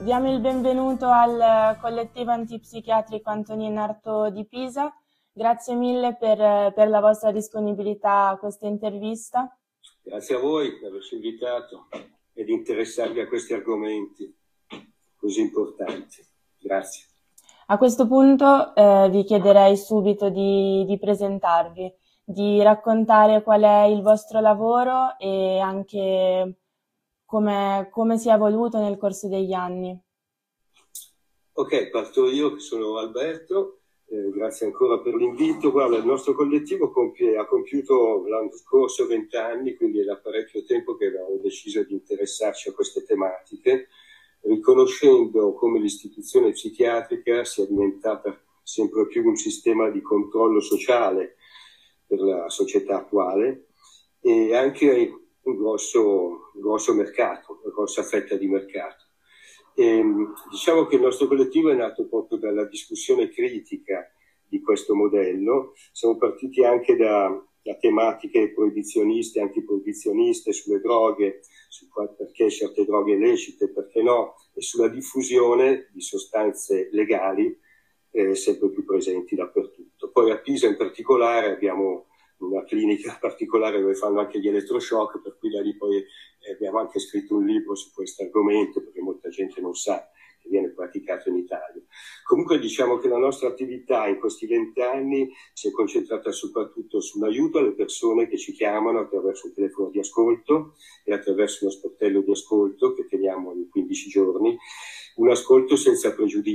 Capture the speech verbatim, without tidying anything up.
Diamo il benvenuto al collettivo antipsichiatrico Antonino Artaud di Pisa. Grazie mille per, per la vostra disponibilità a questa intervista. Grazie a voi per averci invitato e di interessarvi a questi argomenti così importanti. Grazie. A questo punto eh, vi chiederei subito di, di presentarvi, di raccontare qual è il vostro lavoro e anche come, come si è evoluto nel corso degli anni. Ok, parto io che sono Alberto, eh, grazie ancora per l'invito. Guarda, il nostro collettivo compie, ha compiuto l'anno scorso vent'anni, quindi è da parecchio tempo che abbiamo deciso di interessarci a queste tematiche, riconoscendo come l'istituzione psichiatrica sia diventata sempre più un sistema di controllo sociale per la società attuale e anche un grosso, un grosso mercato, una grossa fetta di mercato. E, diciamo che il nostro collettivo è nato proprio dalla discussione critica di questo modello. Siamo partiti anche da, da tematiche proibizioniste, antiproibizioniste sulle droghe, su perché certe droghe lecite, perché no, e sulla diffusione di sostanze legali eh, sempre più presenti dappertutto. Poi a Pisa in particolare abbiamo una clinica particolare dove fanno anche gli elettroshock, per cui da lì poi eh, abbiamo anche scritto un libro su questo argomento, perché molta gente non sa che viene praticato in Italia. Comunque diciamo che la nostra attività in questi vent'anni si è concentrata soprattutto sull'aiuto alle persone che ci chiamano attraverso un telefono di ascolto e attraverso uno sportello di ascolto che teniamo in quindici giorni, un ascolto senza pregiudizi.